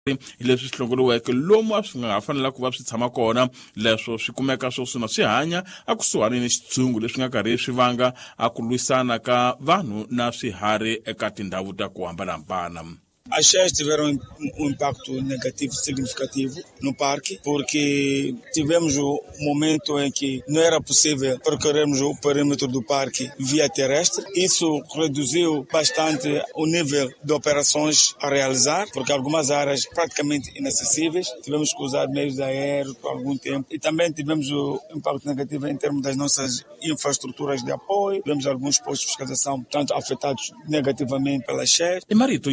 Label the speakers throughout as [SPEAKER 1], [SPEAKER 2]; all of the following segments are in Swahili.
[SPEAKER 1] leswi hlongoliweke lomu swi nga fanela ku va swi tshama kona leswo swi kumeka swo suna swi hanya akusuhani ni xitshungu leswi nga karhi swi vanga ku lwisana ka vanhu na swiharhi eka tindhawu ta ku hambanahambana.
[SPEAKER 2] As cheias tiveram impacto negativo significativo no parque, porque tivemos o momento em que não era possível percorrermos o perímetro do parque via terrestre. Isso reduziu bastante o nível de operações a realizar, porque algumas áreas praticamente inacessíveis. Tivemos que usar meios aéreos por algum tempo. E também tivemos o impacto negativo em termos das nossas infraestruturas de apoio. Tivemos alguns postos de fiscalização, tanto afetados negativamente pelas cheias.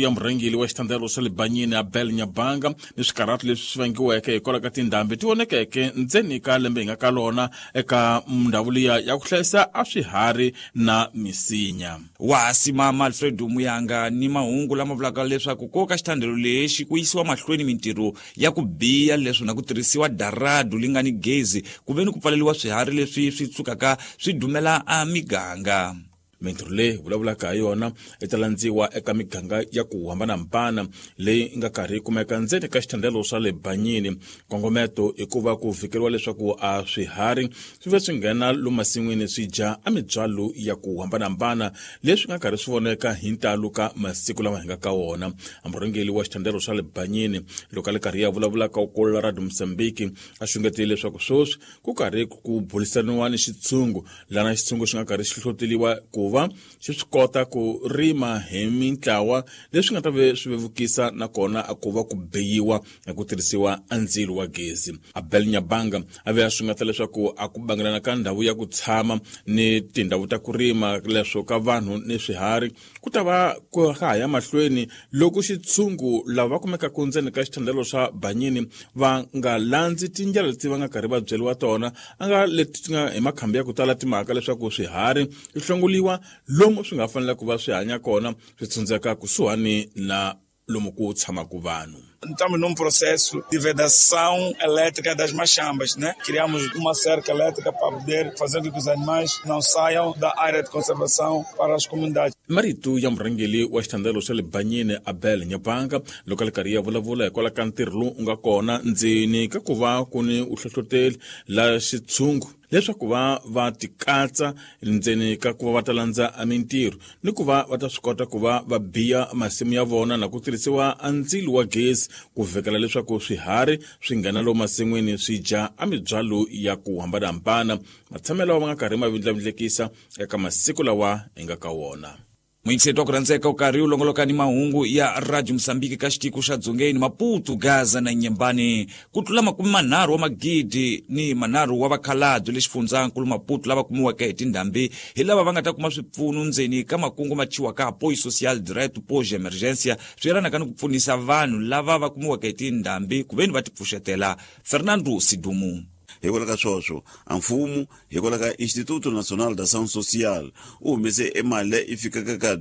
[SPEAKER 1] wa xithandelo xa le Banyini Abel Nyabanga ni swikarhati leswi swi vangiweke hikwalaho ka tindhambi ti vonekeke ndzeni ka lembe hi nga ka lona eka ndhawu liya ya ku hlayisa a swiharhi na misinya.
[SPEAKER 3] Wasimama Alfred Muyanga ni mahungu lama vulaka leswaku koka xithandelo lexi ku yisiwa mahlweni mintirho ya ku biya leswi na ku tirhisiwa daradu li nga ni gezi ku veni ku pfaleliwa swiharhi leswi swi tsukaka swi dumela a miganga.
[SPEAKER 1] Mintirho leyi vulavulaka hi yona italandziwa eka miganga ya ku hambanahambana leyi nga karhi kumeka ndzeni ka xithandelo xa le Banyini. Kongometo i ku va ku fikeriwa leswaku a swiharhi swi ve swi nghena lomu masin'wini swi dya a mibyalo ya ku hambanahambana leswi nga karhi swi voneka hi ntalo ka masiku lama hi nga ka wona. Amurhangeli wa xithandelo xa le Banyini loko le karhi ya vulavulaka ku la Radio Mozambique a xungetile leswaku swoswi ku karhi ku bulisaniwa ni xitshungu lana xitshungu xi nga karhi xi hloteriwa ku va xi swi kota ku rima hi mintlawa leswi nga ta ve swi vevukisa nakona a ku va ku beyiwa hi ku tirhisiwa andzilo wa gezi. Abel Nyabanga a ve a swingata leswaku a ku bangelana ka ndhawu ya ku tshama ni tindhawu ta ku rima leswo ka vanhu ni swiharhi ku ta va ku haya mahlweni loko xitshungu lava kumekaka ndzeni ka xithandelo xa Banyini va nga landzi tindlela leti va nga karhi va byeliwa tona a nga leti nga hi makhambi ya ku tala timhaka leswaku swiharhi swi hlongoliwa lomu swi nga fanele ku va swi hanya kona swi tsundzeka kusuhani na lomu ku tshamaku vanhu.
[SPEAKER 2] Estamos num processo de vedação elétrica das machambas, né? Criamos uma cerca elétrica para poder fazer com que os animais não saiam da área de conservação para as comunidades.
[SPEAKER 1] Marito ya murhangeli wa xithandelo xa le Banyini Abel Nyabanga loko le karhi ya vulavula hikwalaho ka ntirho lowu u nga kona ndzeni ka ku va ku ni uhlohloteli la xitshungu leswaku va tikatsa ndzeni ka ku va va ta landza mintirho ni ku va ta swi kota ku va va biya masimu ya vona na ku tirhisiwa andzilo wa gezi ku vekela leswaku swiharhi swi nghena lomu masin'wini swi dya a mibyalo ya ku hambanahambana matshamelo lawa va nga karhi ma vindlavindlekisa eka masiku lawa hi nga ka wona.
[SPEAKER 3] Mwingiseto wa ku rhandzeka u karhi u longoloka ni mahungu ya Radio Mozambique ka xitiko xa Dzongeni, Maputo, Gaza na Nyembani. Ku tlula 30 wa magidi ni 3 wa vakhalabyo le xifundzakulu Maputo lava kumiwaka hi tindhambi hi lava va nga ta kuma swipfuno ndzeni ka makungu ma chiwaka apoio social direct poje emergência swi yelanaka ni ku pfunisa vanhu lava va kumiwaka hi tindhambi ku veni va tipfuxetela. Fernando Sidumu.
[SPEAKER 4] Hikwalaho ka sweswo mfumo hikwalaho ka Instituto Nacional da Ação Social u humese mali leyi fikaka ka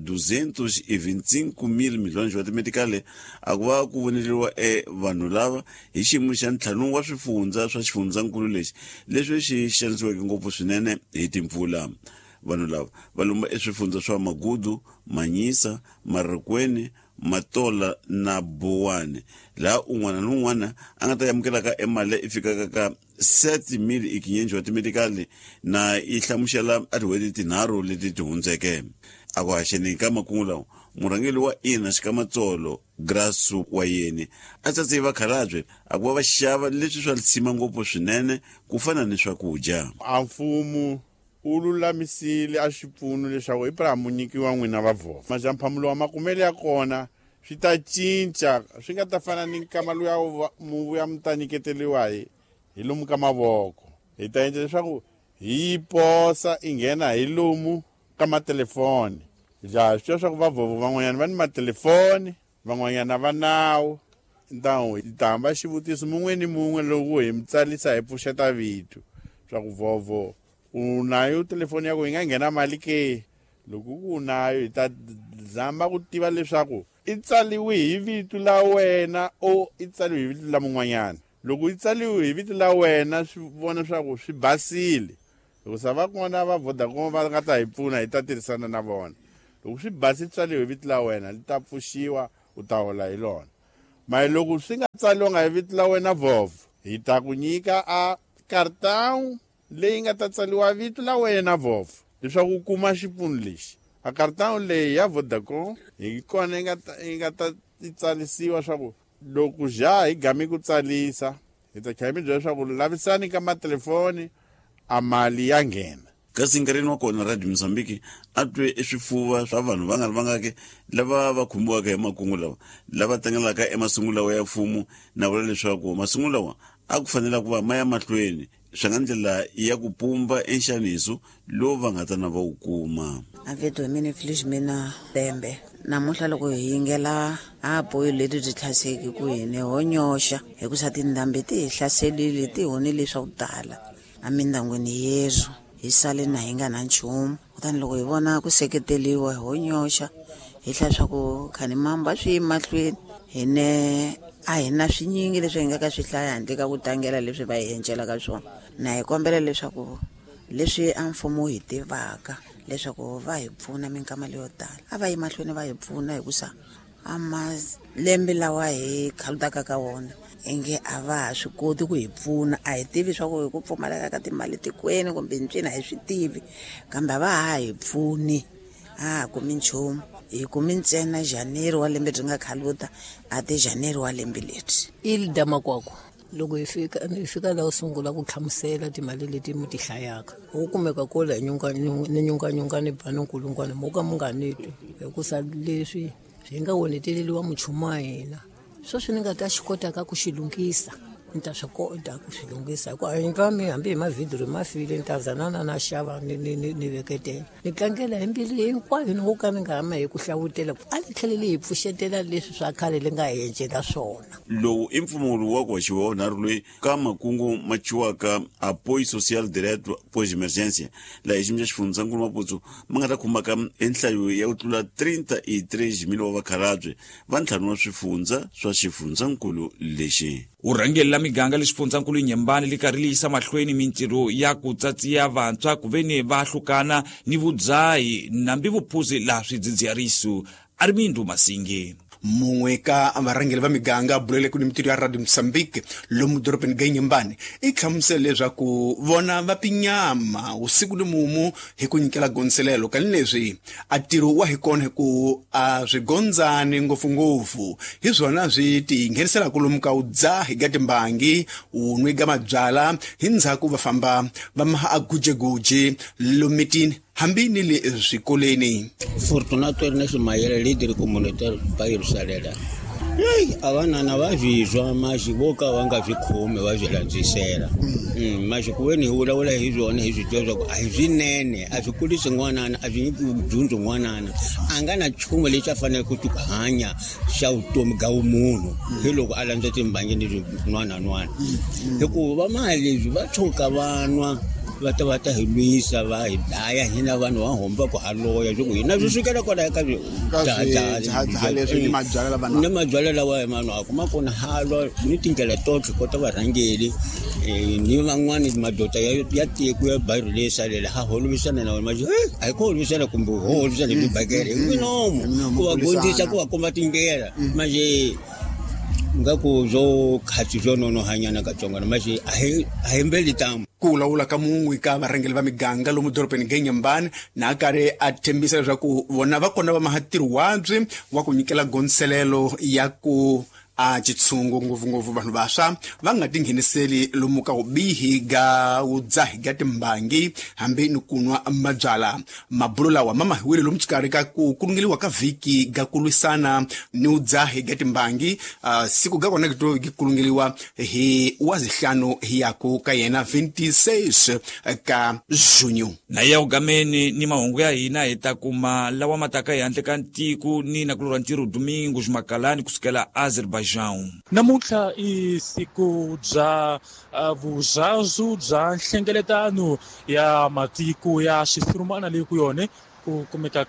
[SPEAKER 4] 225 mil milhões wa timetikale a ku va ku voneriwa vanhu lava hi xiyimo xa ntlhanu wa swifundza swa xifundzankulu lexi leswi xi xanisiweke ngopfu swinene hi timpfula. Vanhu lava va lomba swifundza swa Magudu, Manyisa, Marikweni, Matola na Bowane la un'wana na un'wana a nga ta yamukela ka mali leyi fikaka ka 7,500 wa timetikale na yi hlamusela a tiweti tinharhu leti ti hundzeke. A ku haxeni ka makungu lawa murhangeli wa ina Xikamatsolo Grasu wa yeni a tsatsi vakhalabye a ku va va xava leswi swa litsima ngopfu swinene ku fana ni swakudya.
[SPEAKER 5] Mfumo u lulamisile a swipfuno leswaku hi pra mu nyikiwa n'wina va vhova maxamphamulo wa makumele ya kona swi ta cinca swi nga ta fana ni nkama luya mu ya mi ta nyiketeliwa hi lomu ka mavoko hi ta endla leswaku hi posa i nghena hi lomu ka matelefoni laha swi leswaku va vhova van'wanyana va ni matelefoni van'wanyana va nawu ntawu hi ta hamba xivutiso mun'we ni mun'we loko hi mutsalisa hi pfuxeta vito swa ku vovo unayo telefoni yako yi nga nghena mali ke loko ku unayo hi ta zamba ku tiva leswaku i tsaliwi hi vito la wena o i tsaliwi hi vito la mun'wanyana. Loko i tsaliwi hi vito la wena swi vona swaku swi basile loko sa va kona va Vodacom va nga ta hi pfuna hi ta tirhisana na vona. Loko swi basi tsaliwi hi vito la wena li ta pfuxiwa u ta hola hi lona. mara loko swi nga tsaliwanga hi vito la wena vhova hi ta ku nyika a kartão leyi nga ta tsaliwa vito la wena vhova leswaku u kuma xipfuno lexi. A kartão leyi ya Vodacom hi kona yi nga ta tsalisiwa swa ku loko hi game ku tsalisa hi ta kha mi byela swa ku lavisani ka matelefoni a mali ya nghena.
[SPEAKER 4] kasi nkarhini wa kona Radio Mozambique a twe swifuva swa vanhu va nga vangake lava va khumbiwaka hi makungu lawa lava tlangelaka emasungulo lawa ya mfumo na vula leswaku masungulo lawa a ku fanele ku va maya mahlweni swi nga ndlela ya ku pumba enxaniso lowu va nga ta na va wu kuma.
[SPEAKER 6] A vito hi mina Felixmina Tembe namuntlha loko hi yingela a boyo leti ti tlhaseki ku hine honyoxa hikusa tindhambi ti hi hlaselile ti honile swa ku tala amindangwini yezu hi sale na hi nga na nchumu kutani loko hi vona ku seketeliwa hi honyoxa hi hla swa ku khani mamba swi mahlweni hine a hi na swinyingi leswi hi nga ka swi hlaya handle ka ku tangela leswi va hi encelaka swona na hi kombela leswaku leswi a mfumo hi tivaka leswaku va hi pfuna minkama leyo tala a va yi mahlweni va hi pfuna hikusa a malembe lawa hi khalutaka ka wona enge a va ha swi koti ku hi pfuna a hi tivi swa ku hi ku pfumaleka ka timali tikweni kumbe ncwini a hi swi tivi kambe a va ha hi pfuni a ha kumi nchumu hi kumi ntsena Janeri wa lembe ri nga khaluta a ti Janeri wa lembe leti
[SPEAKER 7] Ilda Makwakwa loko hi fika la usungula ku tlhamusela timali leti mu ti hlayaka u kumeka kola hi nyunga ni bano nkulungwane moka mu nga nitwi hikusa leswi swi nga woneteleliwa muchumu wa hina swi ni nga ta xi kotaka ku xi lunghisa ni ta swi kota ku swi lunghisa hikuva hinkwami hambi hi mavhidiro ma file ni ta zanana na xava ni veketela ni tlangela hi mbilu hinkwayo ni wo ka ni nga hama hi ku hlawutela a ni tlhelele hi pfuxetela leswi swa khale li nga hi encela swona.
[SPEAKER 4] Lowu i mpfumo wa ku xiwonharhu loyi ka makungu ma chiwaka apoio social direto pós emergência laha xiyimo xa xifundzankulu Maputo ma nga ta khumbaka enhlayo ya ku tlula 33 wa vakhalabye va ntlhanu wa swifundza swa xifundzankulu lexi.
[SPEAKER 3] Urhangeli la miganga le xifundzankulu Nyembani li karhi li yisa mahlweni mintirho ya ku tsatsiya vantshwa ku veni va hlukana ni vudzahi nambi vuphuzi la swidzidziharisi Armindo Masingi.
[SPEAKER 8] Mungwe ka varhangeli va miganga bulele ku ni mintirho ya Radio Mozambique lomu dorobeni ga Nyembani i hlamusele leswaku vona va pinyama usiku ni mumu hi ku nyikela gonselelo ka leswi a tiro wa hi kona hi ku a swigondzani ngopfungopfu hi zwona swi ti nghenisela ku lomu ka udzahi ga timbangi unwe ga mabyala hi ndzhaku va famba va ma agujeguje lomitini hambini le swikoleni.
[SPEAKER 9] Fortunato Ernesto Mayele líder comunitário bairro Salela. Avanana va vizwa mas voka vanga vikhume va byi landzisela mas kuweni hi vulavula hi zwona hi swi a hi swinene a swi kulisi n'wanana a swi nyiki dyondzo n'wanana a nga na nchumu lexi a fanele ku ti hanya xa vutomi ga vumunhu hi loko a landza timbangi leswi n'wanan'wana hikuva mali leswi va tshuka vanwa va ta hi lwisa va hi daya hina vanhu va homba ku haloya swi ku hina swi sukela kona eka
[SPEAKER 8] leswi ni
[SPEAKER 9] mabyala lawa hi manhu a kuma kona halo ni tindlela totlhe kota varhangeli ni van'wani madota ya tiko ya bayiro leyi salela ha holovisana na wona a hi ku holovisana kumbe ho holovisana hi tibakere hi minomo ku va gondisa ku va komba tindlela manje ngaku zo khatsi zo nono hanyana ka tsongana manje a hi mbeli tamu
[SPEAKER 8] ku lawula ka mungwe ka varhangeli va miganga lomu dorobeni ga Nyembani na kare a thembisa leswaku vona va kona va mahatirhi wabye wa ku nyikela gonselelo ya ku a chitsungu ngopfungopfu vanhu vaswa va nga tingheniseli lomu ka vubihi ga udzahi ga timbangi hambi ni kunwa mabyala mabulo lawa ma mahiwile lomu xikarhi ka ku kulungeliwa ka vhiki ga ku lwisana ni udzahi ga timbangi siku ga kona kito gi kulungeliwa hi wazihlanu hiyaku ka yena 26 ka Junyo.
[SPEAKER 3] Na ya ugameni ni mahungu ya hina hi ta kuma lawa mataka ehandle ka ntiko ni na kulura ntirho Domingo Makalani kusukela Azerbaijan.
[SPEAKER 10] Namuntlha i siku bya vujazu bya nhlengeletano ya matiko ya xisurumana leyi ku yone ku kumekaka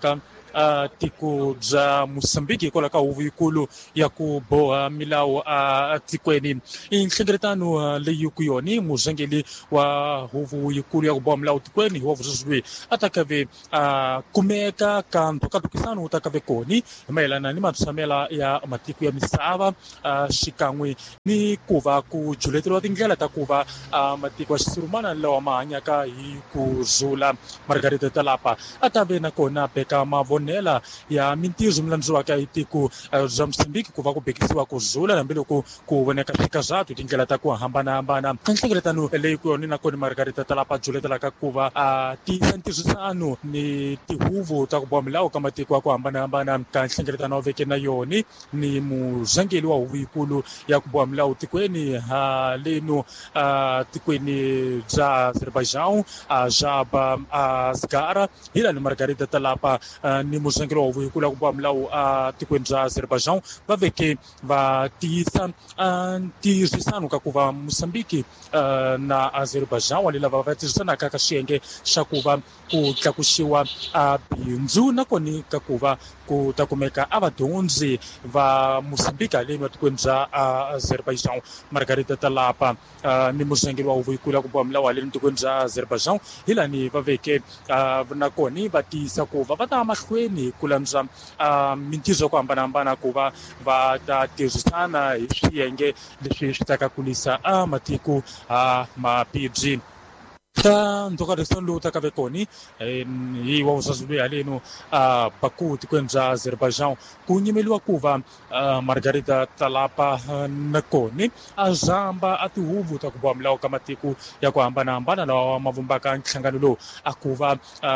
[SPEAKER 10] tiko bya Moçambique hikwalaho ka huvo yikulu ya ku boha milawu tikweni. I nhlengeletano leyi ku yoni murhangeri wa huvo yikulu ya ku boha milawu tikweni wa vuzudzuri atakave kumeka ka ntokatukisano utakave koni mayelana ni matshamiselo ya matiko ya misava xikan'we ni ku va ku juleteriwa tindlela ta ku va matiko ya xisurumana lawa ma hanyaka hi ku zula. Margarita Talapa a ta ve nakona beka mavonela ya mintirho milandzeriwaka hi tiko bya Moçambique ku va ku bekisiwa ku zula hambiloko ku voneka swikazatu tindlela ta ku hambanahambana. Nhlengeletano leyi ku yoni nakona Margarita Talapa a juletelaka ku va tiyisa ntirhisano ni tihuvo ta ku boha milawu ka matiko ya ku hambanahambana. Ka nhlengeletano wa veke na yoni ni murhangeri wa huvo yikulu ya ku boha milawu tikweni haleno tikweni bya Azerbaijan Jaba Asgara hila ni Margarita Talapa ni murhangeri wa huvo yikulu ya ku boha milawu tikweni bya Azerbaijan va veke va tiyisa ntirhisano ka ku va Moçambique na Azerbaijan wale lava va tirhisanaka ka xiyenge xa ku va ku tlakuxiwa bindzu nakoni ka ku va ku ta kumeka vadyondzi va Moçambique haleni matikweni bya Azerbaijan. Margarita Talapa ni murhangeri wa huvo yikulu ya ku boha milawu haleni tikweni bya Azerbaijan hilani va veke nakoni va tiyisa ku va ta mahlweni ku landzwa mintirho ya ku hambanahambana ku va va ta tirhisana hi swiyenge leswi swi ta ka kulisa matiko mabindzu. Ta ntokarisano lowu ta ka ve koni hi wa vuzadzuri haleno Baku tikweni bya Azerbaijan ku nyimeliwa ku va Margarita Talapa nakoni a zamba a tihuvo ta ku boha milawu ka matiko ya ku hambanahambana lawa ma vumbaka nhlangano lowu a ku va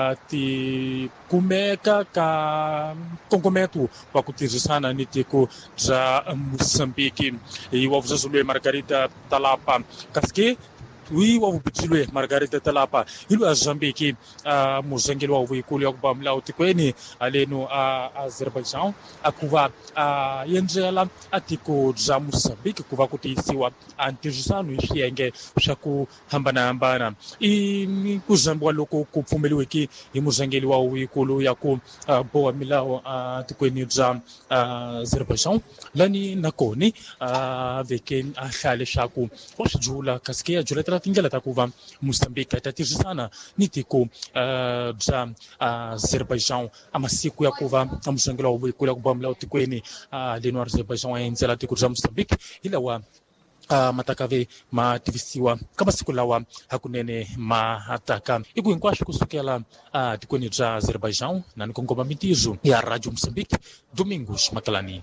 [SPEAKER 10] ti kumeka ka nkongometo wa ku tirhisana ni tiko bya Moçambique. Hi wa vuzadzuri Margarita Talapa kasi wi wa vubitsilwe Margarita Talapa hilo Mozambique murhangeri wa huvo yikulu ya ku boha milawu tikweni haleno Azerbaijan a ku va yendlela tiko bya Moçambique ku va ku tiyisiwa ntirhisano hi swiyenge swa ku hambanahambana. I ku zambiwa loko ku pfumeliweke hi murhangeri wa huvo yikulu ya ku boha milawu tikweni bya Azerbaijan lani nakoni veke a hlaya leswaku wa swi jula kasi ya juletela tindlela ta ku va Moçambique ta tirhisana ni tiko bya Azerbaijan masiku ya ku va murhangeri wa huvo yikulu ya ku boha milawu tikweni haleno Azerbaijan wa endzela tiko bya Moçambique hi lawa matakave ma tivisiwa ka masiku lawa hakunene ma ataka i ku hinkwaswo kusukela tikweni bya Azerbaijan na ni kongoma mintirho ya Radio Moçambique Domingos Makalani.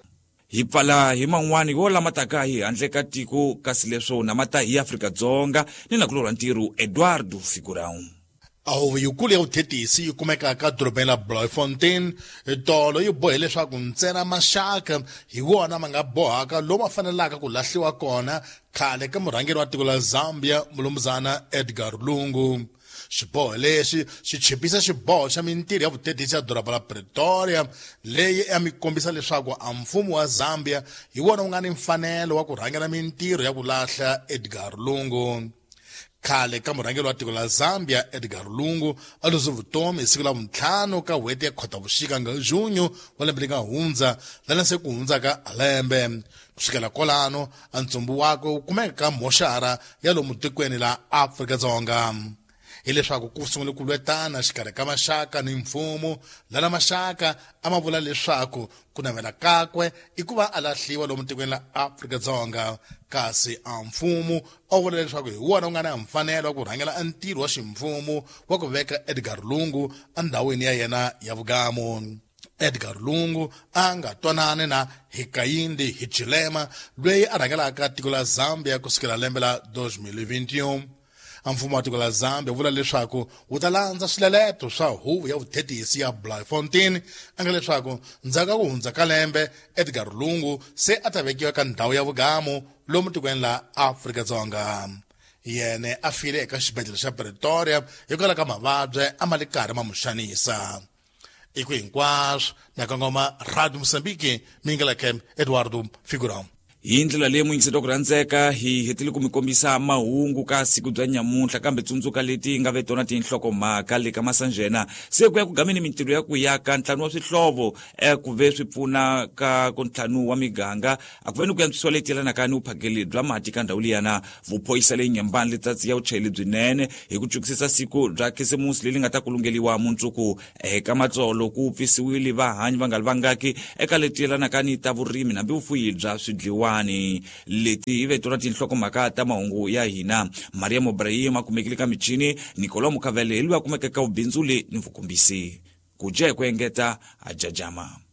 [SPEAKER 3] Hi pfala hi man'wani yo lama taka hi handle ka tiko kasi leswo na mata hi Afrika-Dzonga ni na kulorha ntirho Eduardo Figurão.
[SPEAKER 11] Huvo yikulu ya vuthekisi yi kumeka ka dorobeni la Bloemfontein tolo yi bohe leswaku ntsena maxaka hi wona ma nga bohaka lomu ma fanelaka ku lahliwa kona khale ka murhangeri wa tiko la Zambia Mlumzana Edgar Lungu. Xiboho lexi xi chipisa xiboho xa mintirho ya vuthekisi ya doroba la Pretoria leyi ya mi kombisa leswaku mfumo wa Zambia hi wona wu nga ni mfanelo wa ku rhangela mintirho ya ku lahla Edgar Lungu. Khale ka murhangeri wa tiko la Zambia Edgar Lungu a luze vutomi hi siku la vuntlhanu ka n'hweti ya Khotavuxika nga Junyo wa lembe nga hundza lana se ku hundzaka lembe. Kusukela kwalano ntsumbu wakwe wu kumeka ka moxara ya lomu tikweni la Afrika-Dzonga. Hileswaku ku sungule ku lwetana xikarhi ka maxaka ni mfumo lana maxaka a ma vula leswaku ku navela kakwe i ku va a lahliwa lomu tikweni la Afrika-Dzonga kasi mfumo a vula leswaku hi wona u nga na mfanelo wa ku rhangela ntirho wa ximfumo wa ku veka Edgar Lungu endhawini ya yena ya vugamo. Edgar Lungu a nga twanani na Hakainde Hichilema loyi a rhangelaka tiko la Zambia kusukela lembe la 2021. Mfumo wa tiko la Zambia vula leswaku wu ta landza swileleto swa huvo ya vuthekisi ya Bloemfontein a nga leswaku ndzhaku ku hundza ka lembe Edgar Lungu se a ta vekiwa ka ndhawu ya vugamo lomu tikweni la Afrika-Dzonga. Yene a file eka xibedhlele xa Pretoria hikwalaho ka mavabyi a ma li karhi ma muxanisa. I ku hinkwaswo na kongoma Radio Moçambique Mingela Camp Eduardo Figurão.
[SPEAKER 3] hi ndlela leyi muingiseti wa ku rhandzeka hi hetile ku mi kombisa mahungu ka siku bya nyamuntlha kambe tsundzuka leti nga ve tona tinhlokomhaka le ka masanjena se ku ya ku gameni mintirho ya ku yaka ntlhanu wa swihlovo ku ve swi pfuna ka ku ntlhanu wa miganga a ku ve ni ku yantswisiwa leti yelanaka ni vuphakeli bya mati ka ndhawu liyana vuphoyisa leyi Nyembani letsatsi ya vuchayeli byinene hi ku tshukisisa siku bya khisimusi leyi nga ta kulungeliwa mundzuku eka matsolo ku pfisiwile vahanyi va nga vangaki eka leti yelanaka ni ta vurimi nambi vufuyi bya swidliwani leti ve tona tinhlokomhaka ta mahungu ya hina Maria Mobrahim akumekile ka michini Nicola Mukavele hi luya kumekeka ubindzuli ni vukombisi ku je ku engeta a jajama.